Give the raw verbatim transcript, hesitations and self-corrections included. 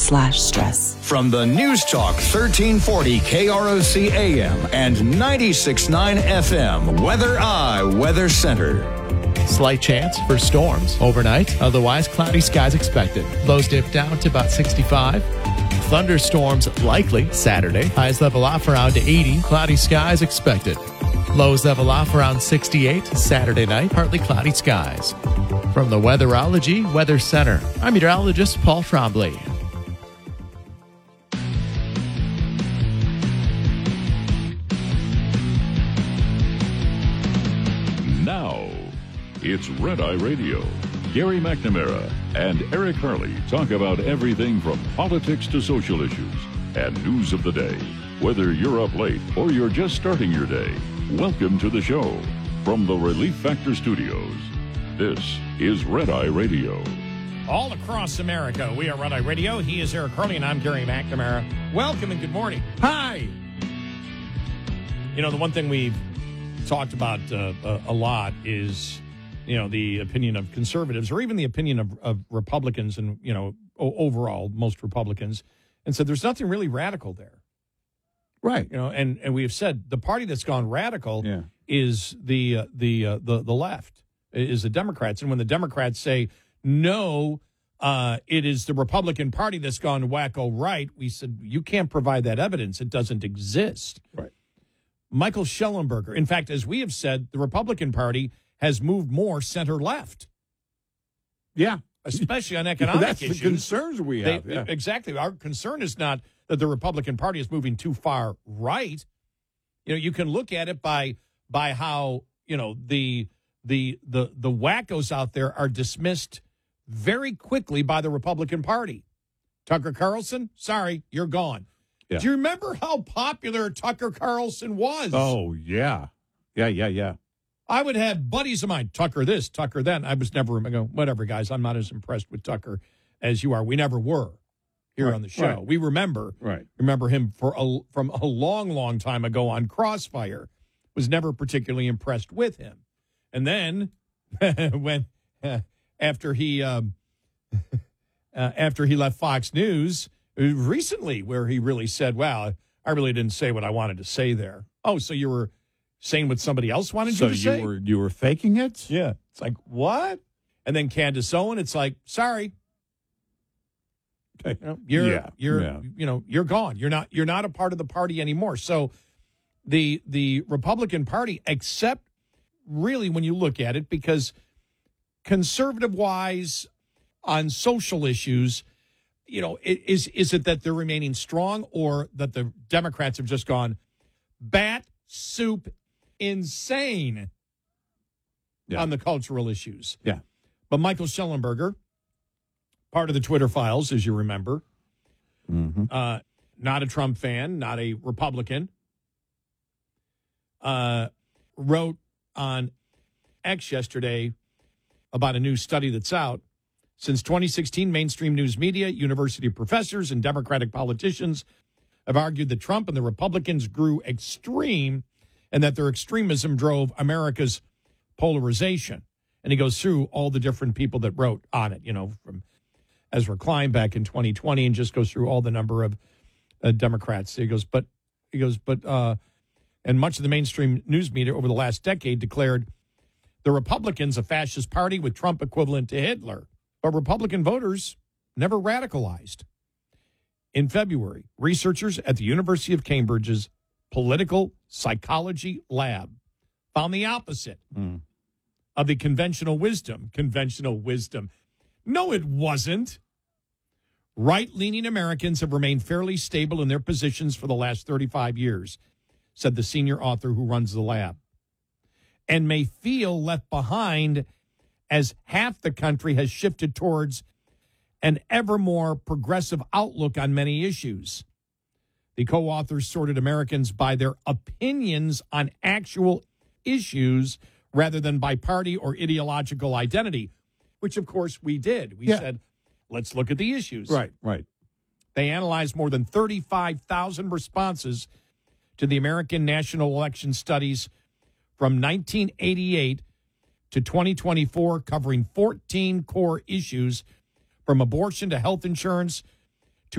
slash stress. From the News Talk thirteen forty K R O C A M and ninety-six point nine F M, Weather Eye Weather Center. Slight chance for storms overnight. Otherwise, cloudy skies expected. Lows dip down to about sixty-five. Thunderstorms likely Saturday. Highs level off around eighty. Cloudy skies expected. Lows level off around sixty-eight. Saturday night, partly cloudy skies. From the Weatherology Weather Center, I'm meteorologist Paul Trombley. Now, it's Red Eye Radio. Gary McNamara and Eric Harley talk about everything from politics to social issues and news of the day. Whether you're up late or you're just starting your day, welcome to the show. From the Relief Factor Studios, this is Red Eye Radio. All across America, we are Red Eye Radio. He is Eric Harley, and I'm Gary McNamara. Welcome and good morning. Hi! You know, the one thing we've talked about uh, a, a lot is, you know, the opinion of conservatives or even the opinion of, of Republicans and, you know, o- overall, most Republicans, and said there's nothing really radical there. Right. You know, and, and we have said the party that's gone radical yeah. is the, uh, the, uh, the, the left, is the Democrats. And when the Democrats say, no, uh, it is the Republican Party that's gone wacko right, we said, you can't provide that evidence. It doesn't exist. Right. Michael Shellenberger. In fact, as we have said, the Republican Party has moved more center-left. Yeah. Especially on economic That's issues. the concerns we have. They, yeah. Exactly. Our concern is not that the Republican Party is moving too far right. You know, you can look at it by by how, you know, the the the the wackos out there are dismissed very quickly by the Republican Party. Tucker Carlson, sorry, you're gone. Yeah. Do you remember how popular Tucker Carlson was? Oh, yeah. Yeah, yeah, yeah. I would have buddies of mine, Tucker this, Tucker that. I was never, I go, whatever, guys, I'm not as impressed with Tucker as you are. We never were here right, on the show. Right. We remember right. remember him for a, from a long, long time ago on Crossfire. Was never particularly impressed with him. And then when uh, after he um, uh, after he left Fox News recently, where he really said, "Wow, I really didn't say what I wanted to say there." Oh, so you were saying what somebody else wanted so you to you say? So were you were faking it? Yeah. It's like, what? And then Candace Owen, it's like, sorry. Okay. You know, you're yeah. you're yeah. you know, you're gone. You're not you're not a part of the party anymore. So the the Republican Party, except really when you look at it, because conservative wise on social issues, you know, is is it that they're remaining strong or that the Democrats have just gone bat soup insane yeah. on the cultural issues? Yeah. But Michael Shellenberger, part of the Twitter files, as you remember, mm-hmm. uh, not a Trump fan, not a Republican, uh, wrote on X yesterday about a new study that's out. Since twenty sixteen, mainstream news media, university professors, and Democratic politicians have argued that Trump and the Republicans grew extreme and that their extremism drove America's polarization. And he goes through all the different people that wrote on it, you know, from Ezra Klein back in twenty twenty, and just goes through all the number of uh, Democrats. He goes, but he goes, but uh, and much of the mainstream news media over the last decade declared the Republicans a fascist party with Trump equivalent to Hitler. But Republican voters never radicalized. In February, researchers at the University of Cambridge's Political Psychology Lab found the opposite mm. of the conventional wisdom. Conventional wisdom. No, it wasn't. Right-leaning Americans have remained fairly stable in their positions for the last thirty-five years, said the senior author who runs the lab, and may feel left behind as half the country has shifted towards an ever more progressive outlook on many issues. The co-authors sorted Americans by their opinions on actual issues rather than by party or ideological identity, which, of course, we did. We yeah. said, let's look at the issues. Right, right. They analyzed more than thirty-five thousand responses to the American National Election Studies from nineteen eighty-eight to twenty twenty-four, covering fourteen core issues from abortion to health insurance